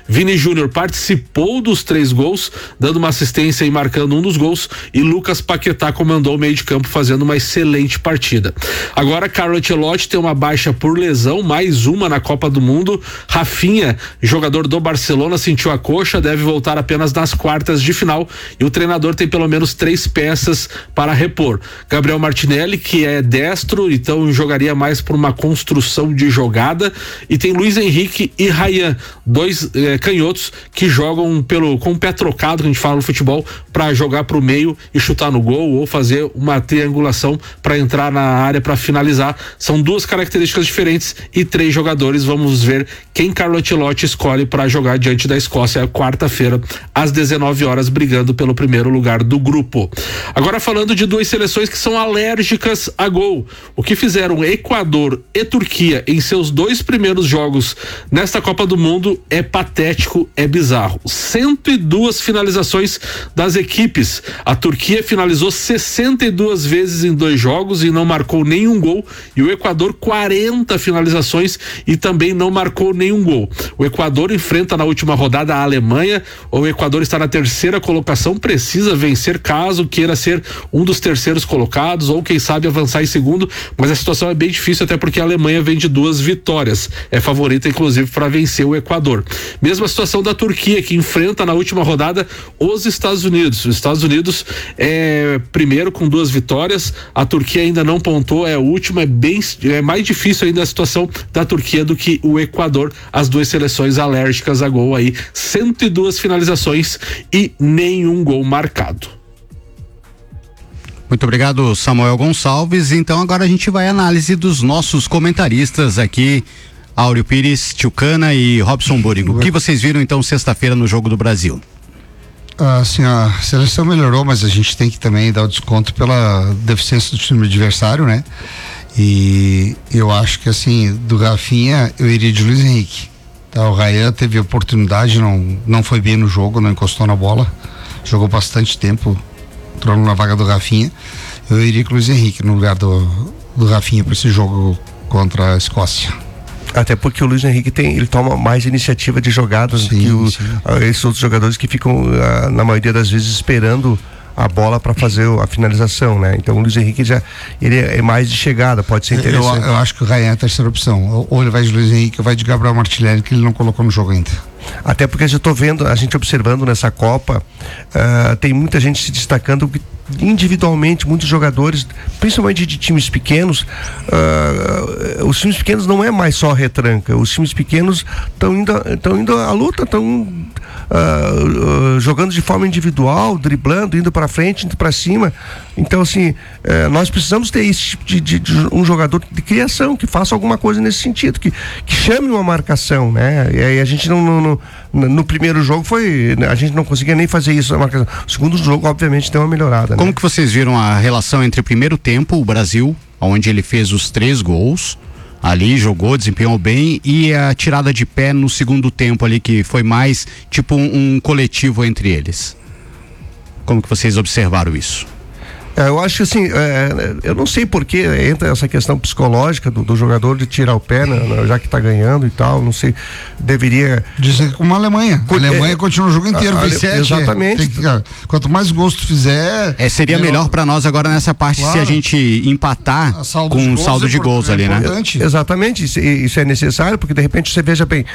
Vini Júnior participou dos 3 gols, dando uma assistência e marcando um dos gols, e Lucas Paquetá comandou o meio de campo, fazendo uma excelente partida. Agora Carlo Ancelotti tem uma baixa por lesão, mais uma na Copa do Mundo. Rafinha, jogador do Barcelona, sentiu a coxa, deve voltar apenas nas quartas de final, e o treinador tem pelo menos 3 peças para repor. Gabriel Martinelli, que é destro, então jogaria mais por uma construção de jogada, e tem Luiz Henrique e Ryan, 2 canhotos que jogam com o pé trocado, que a gente fala no futebol, para jogar pro meio e chutar no gol, ou fazer uma triangulação para entrar na área para finalizar. São 2 características diferentes e 3 jogadores. Vamos ver quem Carlo Ancelotti escolhe para jogar diante da Escócia quarta-feira às 19 horas, brigando pelo primeiro lugar do grupo. Agora falando de 2 seleções que são alérgicas a gol. O que fizeram Equador e Turquia em seus 2 primeiros jogos nesta Copa do Mundo é patético, é bizarro. 102 finalizações das equipes. A Turquia finalizou 62 vezes em 2 jogos e não marcou nenhum gol, e o Equador 40 finalizações e também não marcou nenhum gol. O Equador enfrenta na última rodada a Alemanha. O Equador está na 3ª colocação, precisa vencer caso queira ser um dos terceiros colocados, ou quem sabe avançar em segundo, mas a situação é bem difícil, até porque a Alemanha vem de 2 vitórias, é favorita inclusive para vencer o Equador. Mesma situação da Turquia, que enfrenta na última rodada os Estados Unidos. Os Estados Unidos é primeiro com 2 vitórias, a Turquia ainda não pontou, é a última, é mais difícil ainda a situação da Turquia do que o Equador. As 2 seleções alérgicas a gol aí, 102 finalizações e nenhum gol marcado. Muito obrigado, Samuel Gonçalves. Então agora a gente vai à análise dos nossos comentaristas aqui, Áureo Pires, Tchucana e Robson Borigo. O que vocês viram então sexta-feira no jogo do Brasil? Assim, a seleção melhorou, mas a gente tem que também dar o desconto pela deficiência do time adversário, né? E eu acho que assim, do Rafinha eu iria de Luiz Henrique. Tá, o Ryan teve oportunidade, não foi bem no jogo, não encostou na bola, jogou bastante tempo, entrou na vaga do Rafinha. Eu iria com o Luiz Henrique no lugar do Rafinha para esse jogo contra a Escócia. Até porque o Luiz Henrique ele toma mais iniciativa de jogadas do que esses outros jogadores que ficam na maioria das vezes esperando a bola para fazer a finalização, né? Então o Luiz Henrique ele é mais de chegada, pode ser interessante. Eu acho que o Ryan é a terceira opção, ou ele vai de Luiz Henrique ou vai de Gabriel Martinelli, que ele não colocou no jogo ainda. Até porque eu tô vendo, a gente observando nessa Copa, tem muita gente se destacando individualmente, muitos jogadores, principalmente de times pequenos. Os times pequenos não é mais só retranca, os times pequenos estão indo à luta, estão jogando de forma individual, driblando, indo para frente, indo para cima. Então assim, nós precisamos ter esse tipo de um jogador de criação, que faça alguma coisa nesse sentido, que chame uma marcação, né? E aí a gente no primeiro jogo a gente não conseguia nem fazer isso na marcação. O segundo jogo obviamente deu uma melhorada, né? Como que vocês viram a relação entre o primeiro tempo, o Brasil, onde ele fez os 3 gols, ali jogou, desempenhou bem, e a tirada de pé no segundo tempo ali, que foi mais tipo um coletivo entre eles? Como que vocês observaram isso? Eu acho que assim, eu não sei por que entra essa questão psicológica do jogador de tirar o pé, né, já que tá ganhando e tal, não sei, deveria... Dizer como a Alemanha. A Alemanha continua o jogo inteiro, exatamente. Quanto mais gols tu fizer... seria melhor para nós agora nessa parte, claro, se a gente empatar com um saldo de gols ali, né? Exatamente, isso é necessário, porque de repente você veja bem,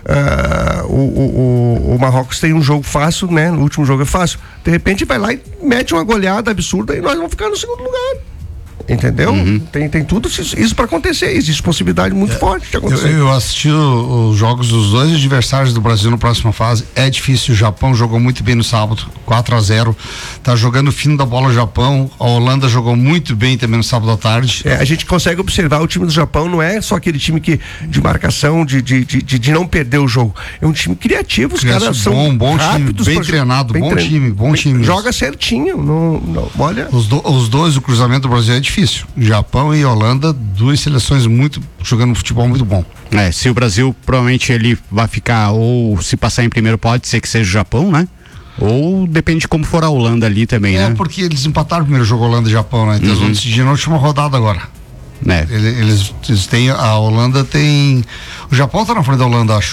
o Marrocos tem um jogo fácil, né? No último jogo é fácil. De repente vai lá e mete uma goleada absurda e nós vamos ficar no segundo lugar. Entendeu? Uhum. Tem tudo isso para acontecer. Existe possibilidade muito forte de acontecer. Eu assisti os jogos dos 2 adversários do Brasil na próxima fase. É difícil. O Japão jogou muito bem no sábado, 4-0. Tá jogando o fino da bola o Japão. A Holanda jogou muito bem também no sábado à tarde. A gente consegue observar o time do Japão. Não é só aquele time de marcação, de não perder o jogo. É um time criativo. Os caras são bom rápidos, time, bem treinado, bom time. Joga certinho. Olha. Os 2, o cruzamento do Brasil é difícil. Japão e Holanda, 2 seleções jogando um futebol muito bom. Se o Brasil provavelmente ele vai ficar, ou se passar em primeiro, pode ser que seja o Japão, né? Ou depende de como for a Holanda ali também, né? Porque eles empataram o primeiro jogo Holanda e Japão, né? Então eles vão decidir na última rodada agora. Eles têm, a Holanda tem, o Japão tá na frente da Holanda, acho.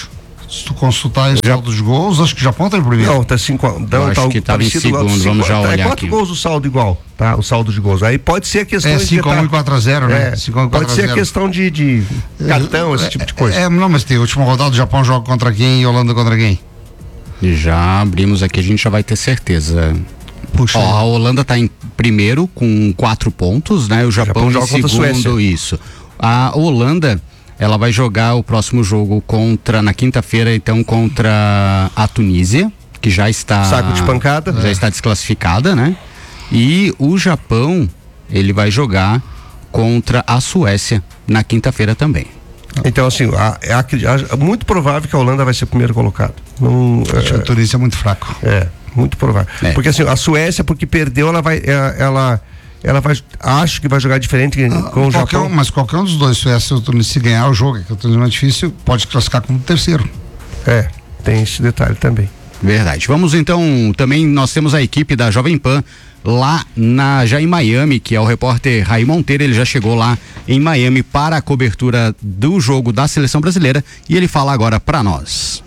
Se tu consultar o saldo de gols, acho que o Japão tá em primeiro. Não, tá 5. Não, acho que tá em segundo, vamos já olhar 4 aqui. gols o saldo igual, tá? O saldo de gols. Aí pode ser a questão de 5-1 e 4-0, né? 5-1 e 4-0. Pode ser a questão de cartão, esse tipo de coisa. Não, mas tem a última rodada, o Japão joga contra quem e a Holanda contra quem? E já abrimos aqui, a gente já vai ter certeza. Puxa. Ó, a Holanda tá em primeiro com 4 pontos, né? O Japão joga em contra a segundo, Suécia. isso. A Holanda, ela vai jogar o próximo jogo na quinta-feira, então, contra a Tunísia, que já está... Saco de pancada. Já está desclassificada, né? E o Japão, ele vai jogar contra a Suécia na quinta-feira também. Então, assim, é muito provável que a Holanda vai ser o primeiro colocado. A Tunísia é muito fraco. Muito provável. Porque assim, a Suécia, porque perdeu, ela vai, acho que vai jogar diferente com o Japão. Mas qualquer um dos dois, Suécia ou Tunísia, se ganhar o jogo, que é o mais difícil, pode classificar como terceiro. Tem esse detalhe também. Verdade. Vamos então, também nós temos a equipe da Jovem Pan lá já em Miami, que é o repórter Raí Monteiro. Ele já chegou lá em Miami para a cobertura do jogo da seleção brasileira e ele fala agora para nós.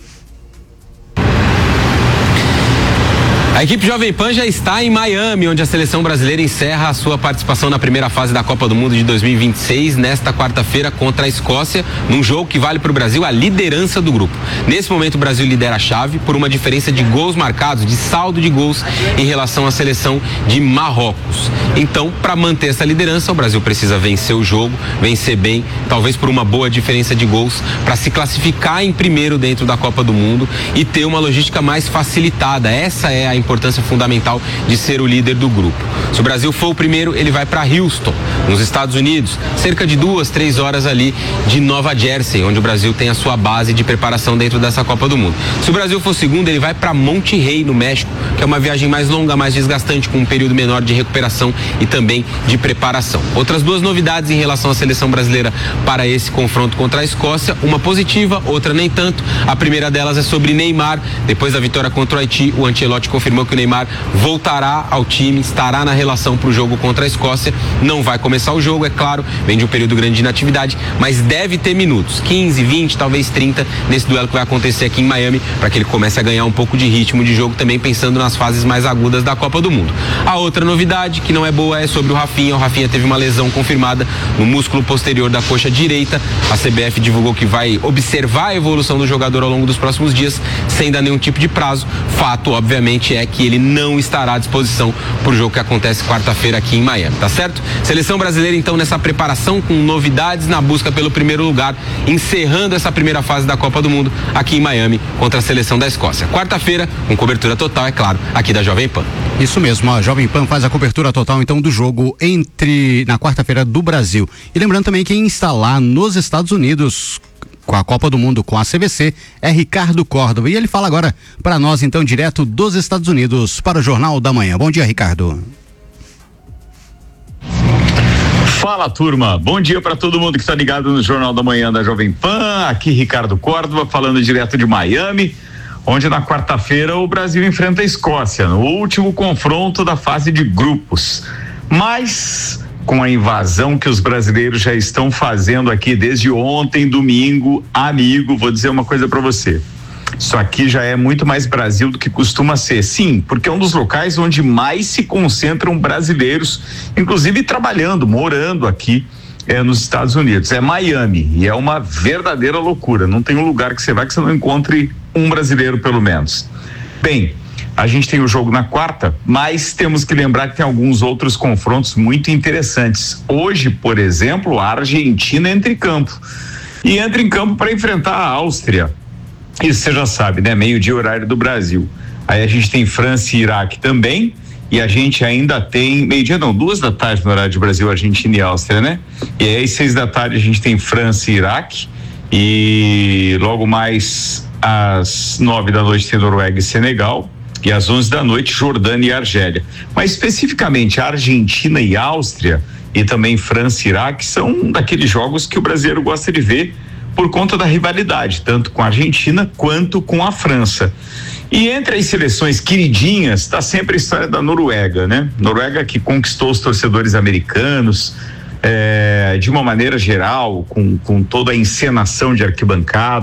A equipe Jovem Pan já está em Miami, onde a seleção brasileira encerra a sua participação na primeira fase da Copa do Mundo de 2026, nesta quarta-feira contra a Escócia, num jogo que vale para o Brasil a liderança do grupo. Nesse momento o Brasil lidera a chave por uma diferença de gols marcados, de saldo de gols em relação à seleção de Marrocos. Então, para manter essa liderança, o Brasil precisa vencer o jogo, vencer bem, talvez por uma boa diferença de gols, para se classificar em primeiro dentro da Copa do Mundo e ter uma logística mais facilitada. Essa é a importância fundamental de ser o líder do grupo. Se o Brasil for o primeiro, ele vai para Houston, nos Estados Unidos, cerca de 2-3 horas ali de Nova Jersey, onde o Brasil tem a sua base de preparação dentro dessa Copa do Mundo. Se o Brasil for o segundo, ele vai para Monterrey, no México, que é uma viagem mais longa, mais desgastante, com um período menor de recuperação e também de preparação. Outras duas novidades em relação à seleção brasileira para esse confronto contra a Escócia, uma positiva, outra nem tanto. A primeira delas é sobre Neymar. Depois da vitória contra o Haiti, o Ancelotti confirmou que o Neymar voltará ao time, estará na relação para o jogo contra a Escócia. Não vai começar o jogo, é claro, vem de um período grande de inatividade, mas deve ter minutos, 15, 20, talvez 30, nesse duelo que vai acontecer aqui em Miami, para que ele comece a ganhar um pouco de ritmo de jogo, também pensando nas fases mais agudas da Copa do Mundo. A outra novidade, que não é boa, é sobre o Rafinha. O Rafinha teve uma lesão confirmada no músculo posterior da coxa direita. A CBF divulgou que vai observar a evolução do jogador ao longo dos próximos dias, sem dar nenhum tipo de prazo. Fato, obviamente, é que ele não estará à disposição para o jogo que acontece quarta-feira aqui em Miami, tá certo? Seleção brasileira, então, nessa preparação com novidades na busca pelo primeiro lugar, encerrando essa primeira fase da Copa do Mundo aqui em Miami contra a seleção da Escócia. Quarta-feira, com cobertura total, é claro, aqui da Jovem Pan. Isso mesmo, a Jovem Pan faz a cobertura total, então, do jogo na quarta-feira do Brasil. E lembrando também que quem está lá nos Estados Unidos com a Copa do Mundo, com a CVC, é Ricardo Córdova. E ele fala agora para nós, então, direto dos Estados Unidos, para o Jornal da Manhã. Bom dia, Ricardo. Fala, turma. Bom dia para todo mundo que está ligado no Jornal da Manhã da Jovem Pan. Aqui Ricardo Córdova, falando direto de Miami, onde na quarta-feira o Brasil enfrenta a Escócia, no último confronto da fase de grupos. Mas com a invasão que os brasileiros já estão fazendo aqui desde ontem, domingo, amigo, vou dizer uma coisa para você. Isso aqui já é muito mais Brasil do que costuma ser. Sim, porque é um dos locais onde mais se concentram brasileiros, inclusive trabalhando, morando aqui nos Estados Unidos. É Miami e é uma verdadeira loucura. Não tem um lugar que você vai que você não encontre um brasileiro, pelo menos. Bem, a gente tem o jogo na quarta, mas temos que lembrar que tem alguns outros confrontos muito interessantes. Hoje, por exemplo, a Argentina entra em campo. E entra em campo para enfrentar a Áustria. Isso você já sabe, né? Meio-dia, horário do Brasil. Aí a gente tem França e Iraque também. E a gente ainda tem, meio-dia não, 14h no horário de Brasil, Argentina e Áustria, né? E aí 18h a gente tem França e Iraque. E logo mais às 21h tem Noruega e Senegal. E às 23h, Jordânia e Argélia. Mas especificamente a Argentina e Áustria e também França e Iraque são daqueles jogos que o brasileiro gosta de ver por conta da rivalidade, tanto com a Argentina quanto com a França. E entre as seleções queridinhas está sempre a história da Noruega, né? Noruega que conquistou os torcedores americanos de uma maneira geral, com toda a encenação de arquibancada,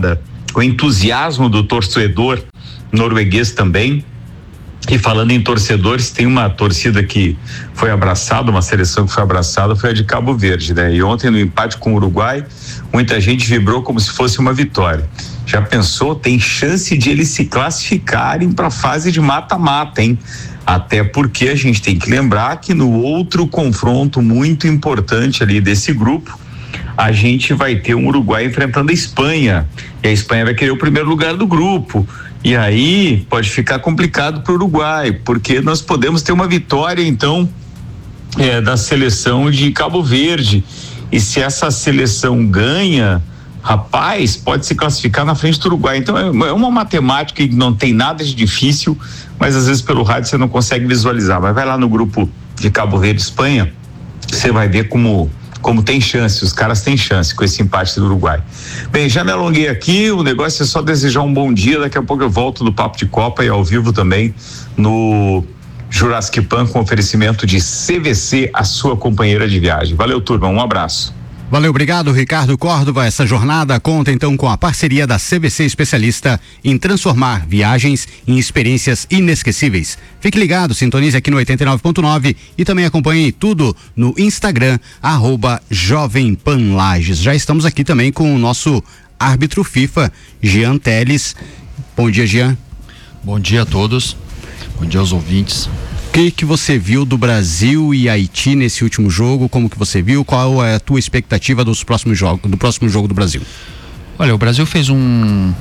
o entusiasmo do torcedor norueguês também. E falando em torcedores, tem uma torcida que foi abraçada, uma seleção que foi abraçada, foi a de Cabo Verde, né? E ontem no empate com o Uruguai, muita gente vibrou como se fosse uma vitória. Já pensou? Tem chance de eles se classificarem para a fase de mata-mata, hein? Até porque a gente tem que lembrar que no outro confronto muito importante ali desse grupo, a gente vai ter um Uruguai enfrentando a Espanha, e a Espanha vai querer o primeiro lugar do grupo. E aí pode ficar complicado para o Uruguai, porque nós podemos ter uma vitória então da seleção de Cabo Verde, e se essa seleção ganha, rapaz, pode se classificar na frente do Uruguai. Então é uma matemática que não tem nada de difícil, mas às vezes pelo rádio você não consegue visualizar. Mas vai lá no grupo de Cabo Verde, Espanha, você vai ver como tem chance, os caras têm chance com esse empate do Uruguai. Bem, já me alonguei aqui, o negócio é só desejar um bom dia, daqui a pouco eu volto no Papo de Copa e ao vivo também no Jurassic Pan com oferecimento de CVC, a sua companheira de viagem. Valeu, turma, um abraço. Valeu, obrigado, Ricardo Córdova. Essa jornada conta então com a parceria da CVC, especialista em transformar viagens em experiências inesquecíveis. Fique ligado, sintonize aqui no 89.9 e também acompanhe tudo no Instagram, @JovemPanLages. Já estamos aqui também com o nosso árbitro FIFA, Jean Teles. Bom dia, Jean. Bom dia a todos, bom dia aos ouvintes. O que você viu do Brasil e Haiti nesse último jogo? Como que você viu? Qual é a tua expectativa do próximo jogo do Brasil? Olha, o Brasil fez um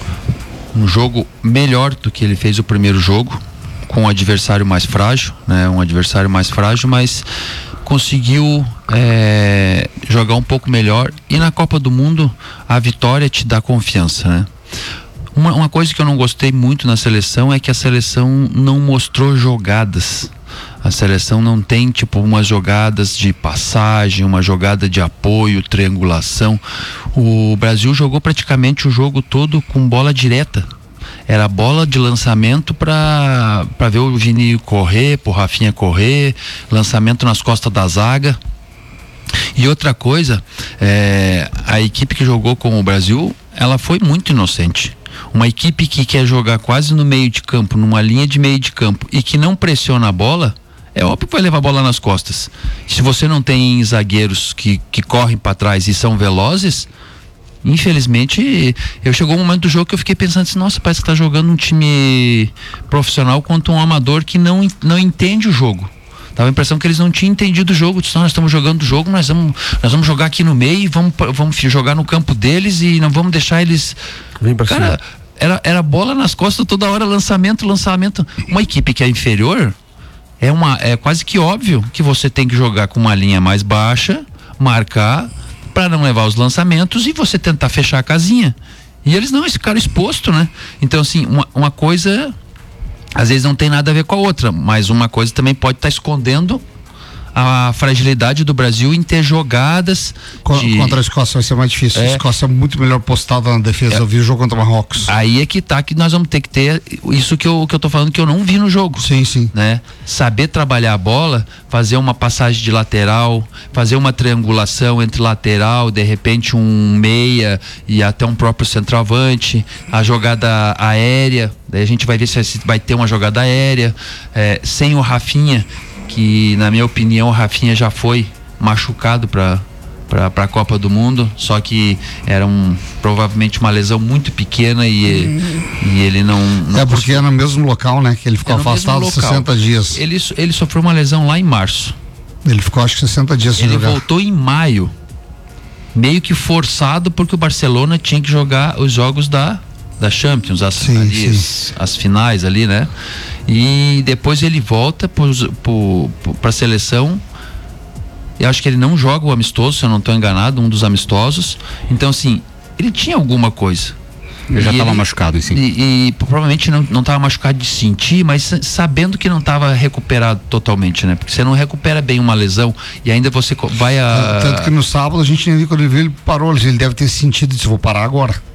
jogo melhor do que ele fez o primeiro jogo, com um adversário mais frágil, né? Um adversário mais frágil, mas conseguiu jogar um pouco melhor, e na Copa do Mundo a vitória te dá confiança, né? Uma coisa que eu não gostei muito na seleção é que a seleção não mostrou jogadas. A seleção não tem umas jogadas de passagem, uma jogada de apoio, triangulação. O Brasil jogou praticamente o jogo todo com bola direta. Era bola de lançamento para ver o Vini correr, pro Rafinha correr, lançamento nas costas da zaga. E outra coisa, a equipe que jogou com o Brasil, ela foi muito inocente. Uma equipe que quer jogar quase no meio de campo, numa linha de meio de campo, e que não pressiona a bola, é óbvio que vai levar a bola nas costas. Se você não tem zagueiros que correm para trás e são velozes, infelizmente, chegou um momento do jogo que eu fiquei pensando assim, nossa, parece que tá jogando um time profissional contra um amador que não entende o jogo. Dava a impressão que eles não tinham entendido o jogo. Disse, nós estamos jogando o jogo, nós vamos jogar aqui no meio e vamos jogar no campo deles e não vamos deixar eles... Cara, era bola nas costas toda hora, lançamento. Uma equipe que é inferior, é quase que óbvio que você tem que jogar com uma linha mais baixa, marcar, para não levar os lançamentos e você tentar fechar a casinha. E eles não, esse cara exposto, né? Então, assim, uma coisa... às vezes não tem nada a ver com a outra, mas uma coisa também pode estar escondendo a fragilidade do Brasil em ter jogadas contra a Escócia vai ser mais difícil. A Escócia é muito melhor postada na defesa. Eu vi o jogo contra o Marrocos. Aí é que nós vamos ter que ter isso que eu tô falando, que eu não vi no jogo. Sim. Né? Saber trabalhar a bola, fazer uma passagem de lateral, fazer uma triangulação entre lateral, de repente um meia e até um próprio centroavante, a jogada aérea, daí a gente vai ver se vai ter uma jogada aérea, sem o Rafinha, que na minha opinião o Rafinha já foi machucado para a Copa do Mundo, só que era provavelmente uma lesão muito pequena e ele não porque é no mesmo local, né, que ele ficou afastado 60 dias. Ele sofreu uma lesão lá em março. Ele ficou acho que 60 dias sem jogar. Ele voltou em maio, meio que forçado, porque o Barcelona tinha que jogar os jogos da Champions, as finais ali, né? E depois ele volta para a seleção. Eu acho que ele não joga o amistoso, se eu não estou enganado, um dos amistosos. Então, assim, ele tinha alguma coisa. Ele já estava machucado, sim. E provavelmente não estava machucado de sentir, mas sabendo que não estava recuperado totalmente, né? Porque você não recupera bem uma lesão e ainda você vai Tanto que no sábado a gente nem viu, quando ele viu, ele parou, ele deve ter sentido, disse, vou parar agora.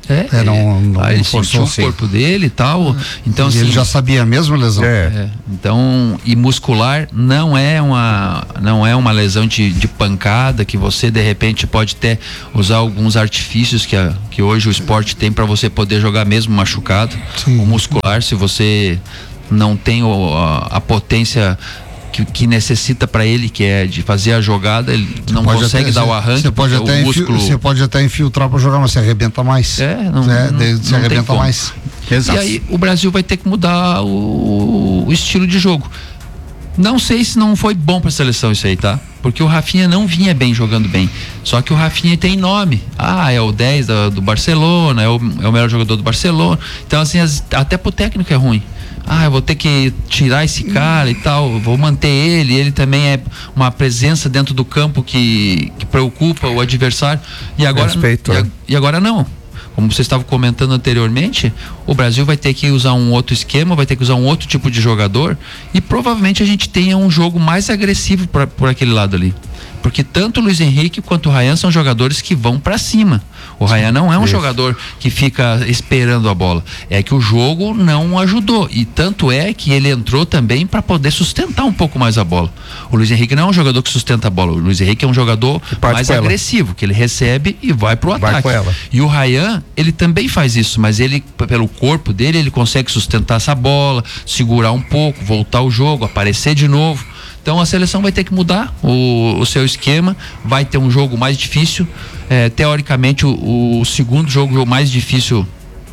Aí ele sentiu o corpo dele e tal. Então, assim, ele já sabia mesmo a lesão. Então, e muscular não é uma lesão de pancada que você de repente pode até usar alguns artifícios que hoje o esporte tem para você poder jogar mesmo machucado. Sim. O muscular, se você não tem a potência que necessita para ele, que é de fazer a jogada, ele não consegue dar o arranque. Você pode até infiltrar para jogar, mas você arrebenta mais. Se arrebenta mais. Exato. E aí o Brasil vai ter que mudar o estilo de jogo. Não sei se não foi bom para a seleção isso aí, tá? Porque o Rafinha não vinha bem jogando bem. Só que o Rafinha tem nome. É o 10 do Barcelona, é o melhor jogador do Barcelona. Então, assim, até pro técnico é ruim. Eu vou ter que tirar esse cara e tal, vou manter ele também é uma presença dentro do campo que preocupa o adversário. E agora, e agora não. Como você estava comentando anteriormente, o Brasil vai ter que usar um outro esquema, vai ter que usar um outro tipo de jogador e provavelmente a gente tenha um jogo mais agressivo por aquele lado ali. Porque tanto o Luiz Henrique quanto o Ryan são jogadores que vão para cima. O Ryan não é um jogador que fica esperando a bola. É que o jogo não ajudou. E tanto é que ele entrou também para poder sustentar um pouco mais a bola. O Luiz Henrique não é um jogador que sustenta a bola. O Luiz Henrique é um jogador mais agressivo, que ele recebe e vai pro ataque. E o Ryan, ele também faz isso, mas ele, pelo corpo dele, ele consegue sustentar essa bola, segurar um pouco, voltar o jogo, aparecer de novo. Então a seleção vai ter que mudar o seu esquema, vai ter um jogo mais difícil. Teoricamente, o segundo jogo mais difícil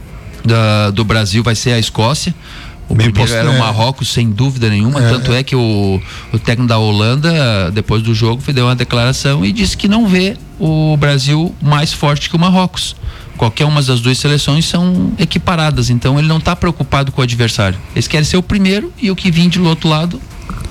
do Brasil vai ser a Escócia. O primeiro era o Marrocos, sem dúvida nenhuma. Tanto é que o técnico da Holanda, depois do jogo, deu uma declaração e disse que não vê o Brasil mais forte que o Marrocos. Qualquer uma das duas seleções são equiparadas, então ele não está preocupado com o adversário. Eles querem ser o primeiro e o que vem do outro lado.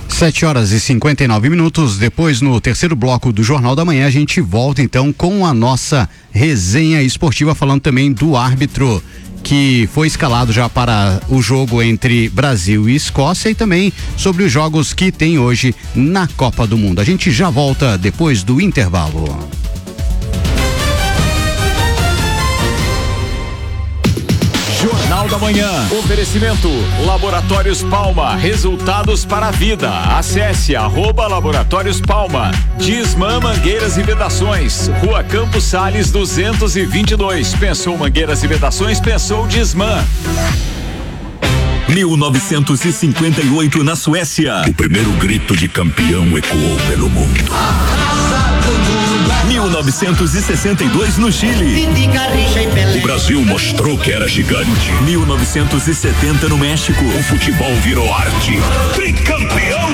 7h59. Depois, no terceiro bloco do Jornal da Manhã, a gente volta então com a nossa resenha esportiva, falando também do árbitro que foi escalado já para o jogo entre Brasil e Escócia e também sobre os jogos que tem hoje na Copa do Mundo. A gente já volta depois do intervalo. Jornal da Manhã. Oferecimento Laboratórios Palma. Resultados para a vida. Acesse @Laboratórios Palma. Disman Mangueiras e Vedações. Rua Campos Sales 222. Pensou Mangueiras e Vedações? Pensou Disman. 1958 na Suécia. O primeiro grito de campeão ecoou pelo mundo. 1962 no Chile. O Brasil mostrou que era gigante. 1970 no México. O futebol virou arte. Tricampeão.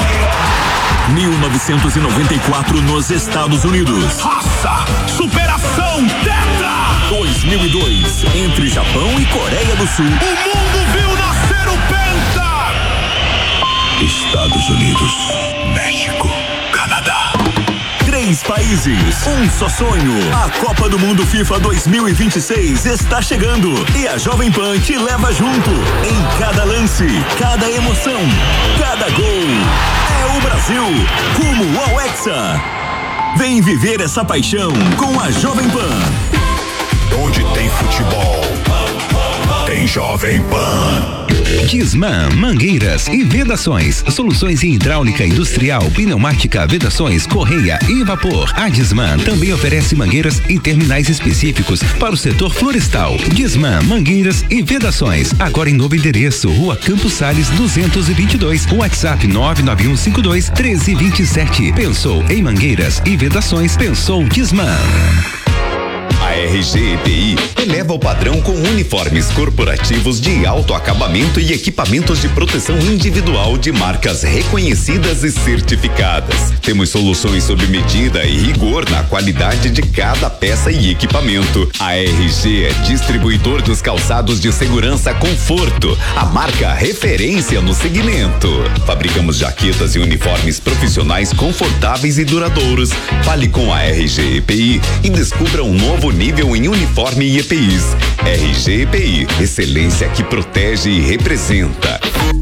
1994 nos Estados Unidos. Raça, superação, tetra. 2002 entre Japão e Coreia do Sul. O mundo viu nascer o penta. Estados Unidos, México, Canadá. 3 países, um só sonho. A Copa do Mundo FIFA 2026 está chegando e a Jovem Pan te leva junto. Em cada lance, cada emoção, cada gol. É o Brasil, rumo ao Hexa. Vem viver essa paixão com a Jovem Pan. Onde tem futebol, tem Jovem Pan. Disman Mangueiras e Vedações. Soluções em hidráulica industrial, pneumática, vedações, correia e vapor. A Disman também oferece mangueiras em terminais específicos para o setor florestal. Disman Mangueiras e Vedações. Agora em novo endereço, Rua Campos Sales 222. WhatsApp 991521327. Pensou em mangueiras e vedações? Pensou Disman. A RG EPI eleva o padrão com uniformes corporativos de alto acabamento e equipamentos de proteção individual de marcas reconhecidas e certificadas. Temos soluções sob medida e rigor na qualidade de cada peça e equipamento. A RG é distribuidor dos calçados de segurança Conforto, a marca referência no segmento. Fabricamos jaquetas e uniformes profissionais confortáveis e duradouros. Fale com a RG EPI e descubra um novo nível em uniforme e EPIs. RG EPI, excelência que protege e representa.